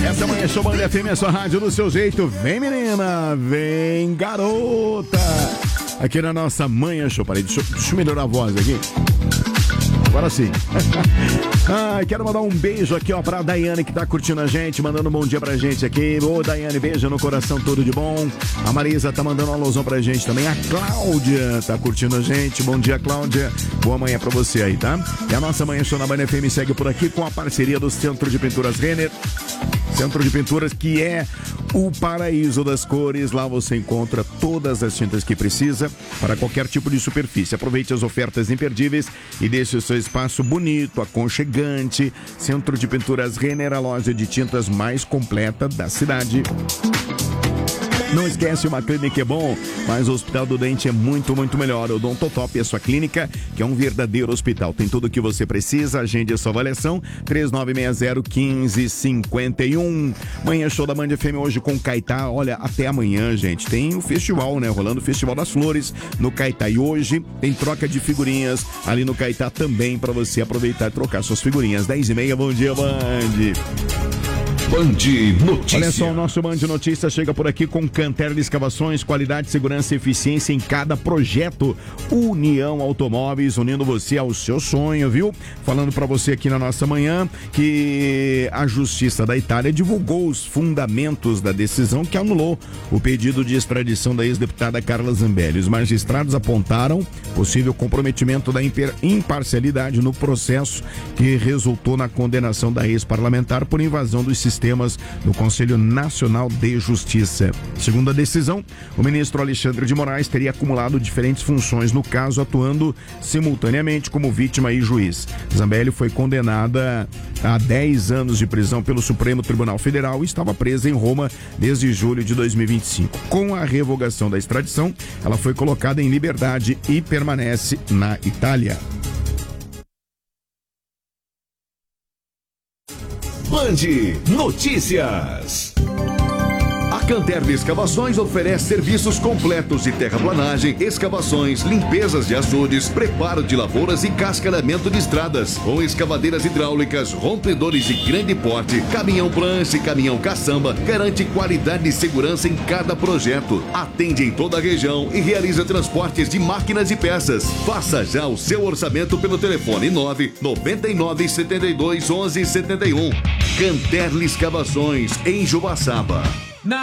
Essa manhã Show Band FM é sua rádio do seu jeito. Vem menina, vem garota. Aqui na nossa manhã Show. Peraí, deixa eu melhorar a voz aqui. Agora sim. Quero mandar um beijo aqui, ó, pra Daiane, que tá curtindo a gente, mandando um bom dia pra gente aqui. Ô, Daiane, beijo no coração, tudo de bom. A Marisa tá mandando um alusão pra gente também. A Cláudia tá curtindo a gente. Bom dia, Cláudia. Boa manhã pra você aí, tá? E a nossa manhã Show na Band FM segue por aqui com a parceria do Centro de Pinturas Renner. Centro de Pinturas, que é o paraíso das cores. Lá você encontra todas as tintas que precisa para qualquer tipo de superfície. Aproveite as ofertas imperdíveis e deixe o seu espaço bonito, aconchegante. Centro de Pinturas Renner, a loja de tintas mais completa da cidade. Não esquece, uma clínica é bom, mas o Hospital do Dente é muito, muito melhor. O Odontotop é a sua clínica, que é um verdadeiro hospital. Tem tudo o que você precisa. Agende a sua avaliação, 3960-1551. Manhã Show da Band FM hoje com Caetá. Olha, até amanhã, gente. Tem o festival, né? Rolando o Festival das Flores no Caetá. E hoje tem troca de figurinhas ali no Caetá também, para você aproveitar e trocar suas figurinhas. 10h30, bom dia, Band. Band Notícias. Olha só, o nosso Band Notícias chega por aqui com Canterli Escavações, qualidade, segurança e eficiência em cada projeto. União Automóveis, unindo você ao seu sonho, viu? Falando pra você aqui na nossa manhã que a Justiça da Itália divulgou os fundamentos da decisão que anulou o pedido de extradição da ex-deputada Carla Zambelli. Os magistrados apontaram possível comprometimento da imparcialidade no processo que resultou na condenação da ex-parlamentar por invasão dos sistemas do Conselho Nacional de Justiça. Segundo a decisão, o ministro Alexandre de Moraes teria acumulado diferentes funções no caso, atuando simultaneamente como vítima e juiz. Zambelli foi condenada a 10 anos de prisão pelo Supremo Tribunal Federal e estava presa em Roma desde julho de 2025. Com a revogação da extradição, ela foi colocada em liberdade e permanece na Itália. Band Notícias. A Canterli Escavações oferece serviços completos de terraplanagem, escavações, limpezas de açudes, preparo de lavouras e cascalhamento de estradas, com escavadeiras hidráulicas, rompedores de grande porte, caminhão prancha e caminhão caçamba, garante qualidade e segurança em cada projeto. Atende em toda a região e realiza transportes de máquinas e peças. Faça já o seu orçamento pelo telefone 999 72 11 71. Canterli Escavações, em Joaçaba.